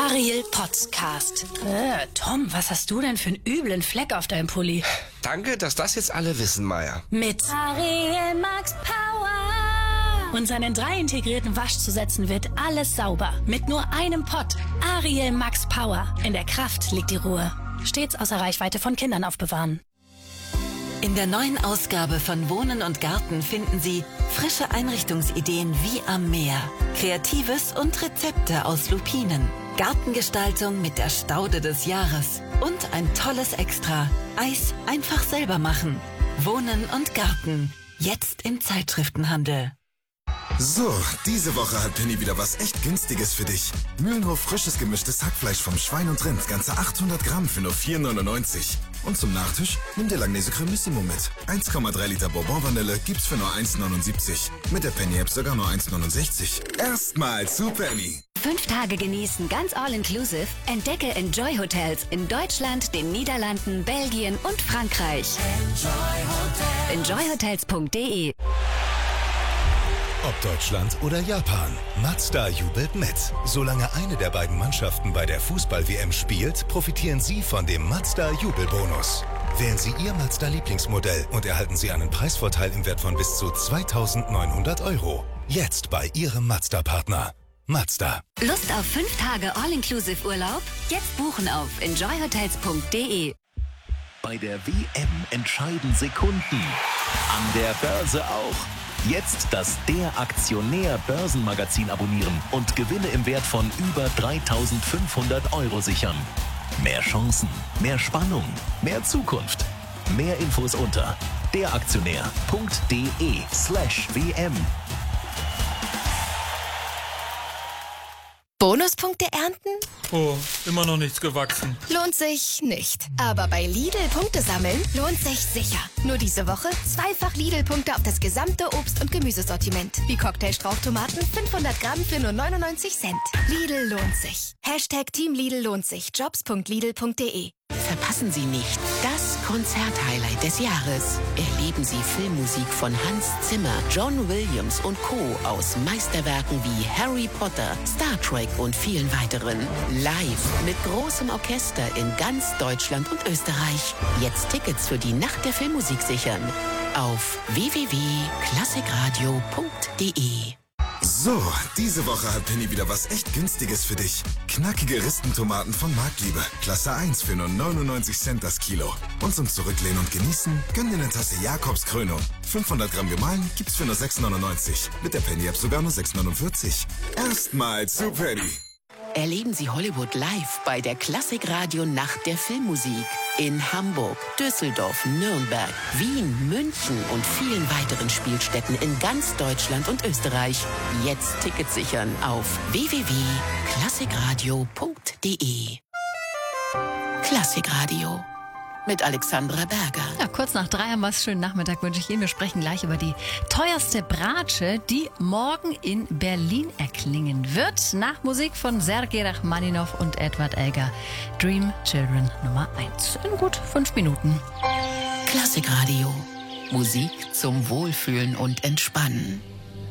Ariel Podcast. Tom, was hast du denn für einen üblen Fleck auf deinem Pulli? Danke, dass das jetzt alle wissen, Maya. Mit Ariel Max Power. und seinen 3 integrierten Waschzusätzen wird alles sauber. Mit nur einem Pott. Ariel Max Power. In der Kraft liegt die Ruhe. Stets außer Reichweite von Kindern aufbewahren. In der neuen Ausgabe von Wohnen und Garten finden Sie frische Einrichtungsideen wie am Meer, Kreatives und Rezepte aus Lupinen, Gartengestaltung mit der Staude des Jahres und ein tolles Extra: Eis einfach selber machen. Wohnen und Garten, jetzt im Zeitschriftenhandel. So, diese Woche hat Penny wieder was echt Günstiges für dich. Mühlenhof frisches gemischtes Hackfleisch vom Schwein und Rind, ganze 800 Gramm für nur 4,99. Und zum Nachtisch nimm dir Langnese Cremissimo mit. 1,3 Liter Bourbon-Vanille gibt's für nur 1,79. Mit der Penny-App sogar nur 1,69. Erstmal zu Penny. 5 Tage genießen, ganz all-inclusive. Entdecke Enjoy Hotels in Deutschland, den Niederlanden, Belgien und Frankreich. Enjoyhotels.de. Ob Deutschland oder Japan, Mazda jubelt mit. Solange eine der beiden Mannschaften bei der Fußball-WM spielt, profitieren Sie von dem Mazda-Jubelbonus. Wählen Sie Ihr Mazda-Lieblingsmodell und erhalten Sie einen Preisvorteil im Wert von bis zu 2.900 €. Jetzt bei Ihrem Mazda-Partner. Mazda. Lust auf 5 Tage all-inclusive Urlaub? Jetzt buchen auf enjoyhotels.de. Bei der WM entscheiden Sekunden. An der Börse auch. Jetzt das Der Aktionär Börsenmagazin abonnieren und Gewinne im Wert von über 3.500 € sichern. Mehr Chancen, mehr Spannung, mehr Zukunft. Mehr Infos unter deraktionär.de/WM. Bonuspunkte ernten? Oh, immer noch nichts gewachsen. Lohnt sich nicht. Aber bei Lidl Punkte sammeln lohnt sich sicher. Nur diese Woche 2-fach Lidl-Punkte auf das gesamte Obst- und Gemüsesortiment. Wie Cocktailstrauchtomaten 500 Gramm für nur 99 Cent. Lidl lohnt sich. #Team Lidl lohnt sich. Jobs.lidl.de. Verpassen Sie nicht das Konzerthighlight des Jahres. Erleben Sie Filmmusik von Hans Zimmer, John Williams und Co. aus Meisterwerken wie Harry Potter, Star Trek und vielen weiteren. Live mit großem Orchester in ganz Deutschland und Österreich. Jetzt Tickets für die Nacht der Filmmusik sichern. Auf www.klassikradio.de. So, diese Woche hat Penny wieder was echt Günstiges für dich. Knackige Ristentomaten von Marktliebe. Klasse 1 für nur 99 Cent das Kilo. Und zum Zurücklehnen und Genießen, gönn dir eine Tasse Jakobskrönung. 500 Gramm gemahlen gibt's für nur 6,99. Mit der Penny-App sogar nur 6,49. Erstmal zu Penny. Erleben Sie Hollywood live bei der Klassikradio Nacht der Filmmusik. In Hamburg, Düsseldorf, Nürnberg, Wien, München und vielen weiteren Spielstätten in ganz Deutschland und Österreich. Jetzt Tickets sichern auf www.klassikradio.de. Klassikradio mit Alexandra Berger. Ja, kurz nach 3 haben wir es. Schönen Nachmittag wünsche ich Ihnen. Wir sprechen gleich über die teuerste Bratsche, die morgen in Berlin erklingen wird. Nach Musik von Sergei Rachmaninov und Edward Elgar. Dream Children Nummer 1. In gut 5 Minuten. Klassikradio. Musik zum Wohlfühlen und Entspannen.